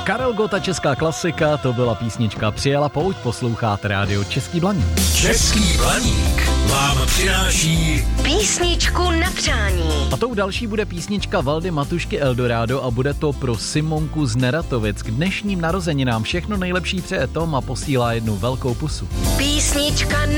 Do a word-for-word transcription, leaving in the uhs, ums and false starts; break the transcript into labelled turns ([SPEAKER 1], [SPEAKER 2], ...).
[SPEAKER 1] Karel Gott, česká klasika, to byla písnička Přijela pouť, posloucháte rádio Český Blaník.
[SPEAKER 2] Český Blaník vám přináší
[SPEAKER 3] písničku na přání.
[SPEAKER 1] A tou další bude písnička Valdy Matušky Eldorado a bude to pro Simonku z Neratovic. K dnešním narozeninám všechno nejlepší přeje Tom a posílá jednu velkou pusu.
[SPEAKER 3] Písnička